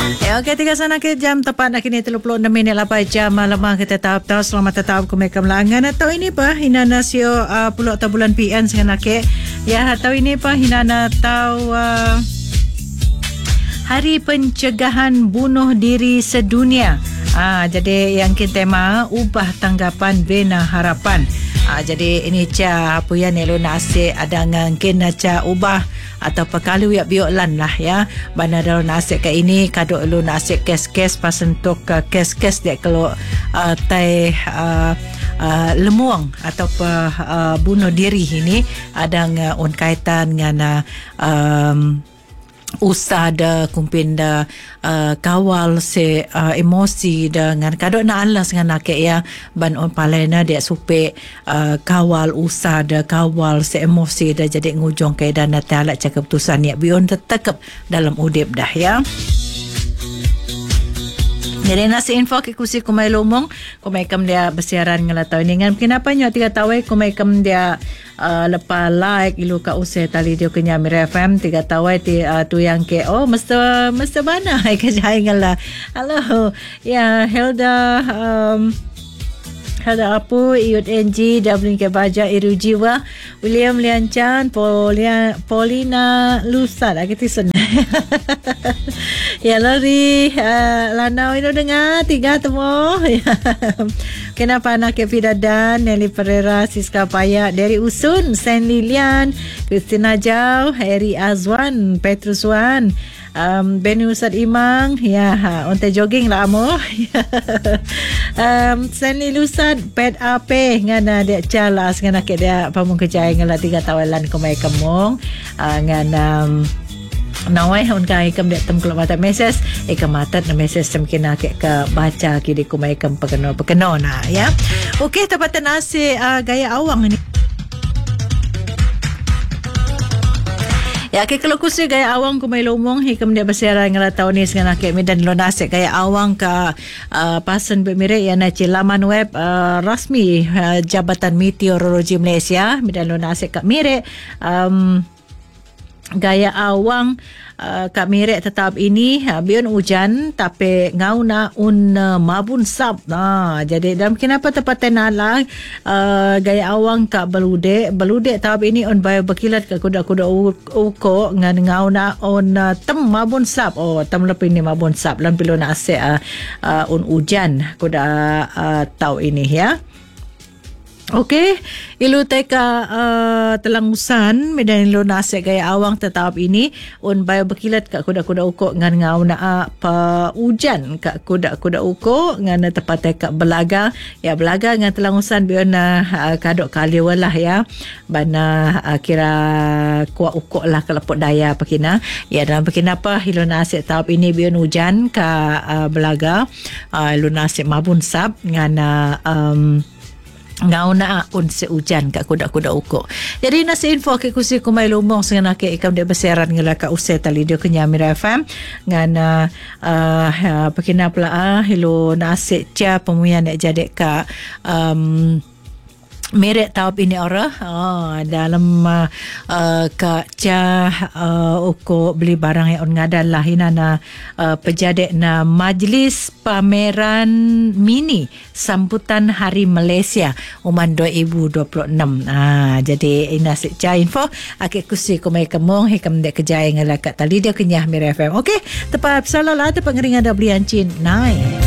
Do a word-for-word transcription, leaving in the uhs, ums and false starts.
Ya, okey, tiga sana ke jam tepat nak kini tiga puluh enam minit lapan jam malam kita tahap tahu selamat tetap ke mereka melangan atau ini pa hinana sio uh, puluh atau bulan P N dengan ke ya atau ini pa hinana tahu uh, Hari Pencegahan Bunuh Diri Sedunia. Ah, jadi yang kita tema ubah tanggapan bina harapan. Ah, jadi ini ca apa yang elo nasi ada ngangkin ca ubah atau pekalu ya biolan lah ya. Bana dalam nasi ke ini kado elo nasi kes-kes pasentuk uh, kes-kes dia kalau uh, tai uh, uh, lemuang atau uh, bunuh diri ini ada ngun kaitan dengan uh, um, usaha da kumpin da uh, kawal se uh, emosi dengan kado na alas dengan nak ya ban on palena dia supe uh, kawal usaha da kawal se emosi da jadi ngujong ke dan natala cakap keputusan ya bion tetap dalam udip dah ya. Jadi nasi info ke kusi kumai lomong kumai kam dia bersiaran ngelatau ini ngan kenapa nyo tiga tawe kumai kam dia uh, lepa like ilu ka usai tali dia kenya Mira F M tiga tawe ti uh, tu yang ke oh mesti mesti bana ai ke jai ngala halo ya Helda um, Helda Apu Iud N G W K Baja Iru Jiwa William Lianchan Polia, Paulina Lusa lagi tisun ya lari uh, lanau itu dengar tiga temu kenapa anak Kevi Dadan Nelly Pereira Siska Paya dari Usun Saint Lilian Christina Jau Harry Azwan Petrus Wan Um, Benny Ustad Imang ya ha, untuk jogging lah amo um, Stanley Lusad Pet Ape ngana dia calas ngana ke dia pamung kejaya ngala tiga tawalan kumai kemong uh, ngana um, nawai hun kai kam dia tem keluar mata message e kamatat na message tem kena ke ke baca kidi kumai kam pekeno pekeno na ya okey tapatan nasi uh, gaya awang ni ya ke kalau kusi gaya awang ko may lumong hikam dia bersera ngala taunis nga nak medan lonase gaya awang ka uh, pasan bemire ya na laman web uh, rasmi uh, Jabatan Meteorologi Malaysia medan lonase ka mire um, gaya awang uh, kat mirek tetap ini uh, bion hujan tapi ngau na un uh, mabun sab nah jadi dalam kenapa tepat tenalang uh, gaya awang kat belude belude tetap ini on bayo berkilat kat kuda-kuda uko ngan ngau na on uh, tem mabun sab oh tem lepi ni mabun sab lan pilu na ase uh, uh, un hujan kuda uh, tau ini ya. Okey, ilu teka uh, telangusan medan ilu nasi gaya awang tetap ini un bayo berkilat kat kuda-kuda uko ngan ngau na pa hujan kat kuda-kuda uko ngan tepat teka belaga ya belaga ngan telangusan bion na uh, kadok kali walah ya bana uh, kira kuat uko lah kelepot daya pakina ya dalam pakina apa ilu nasi tetap ini bion hujan ka uh, belaga uh, ilu nasi mabun sab ngan uh, um, ngau na un se hujan kat kuda-kuda uko. Jadi nasi info ke kusi kumai lumong sengan ke ikam dia bersiaran ngala ka usai tali dia kenya Mira F M ngan uh, uh, pakina pula ah hilo nasi cha pemuyan nak jadi ka um, merek taup ini ora oh, dalam uh, uh, ka ca uh, uko beli barang yang on ngadan lah hinana uh, pejadek na majlis pameran mini sambutan Hari Malaysia Uman dua ribu dua puluh enam ah jadi ina ca info akik kusi kumai kemong hikam dek kejaya ngala kat tali dia kenyah Mira F M okey tepat salah lah tepat ngeringan dah belian cin nai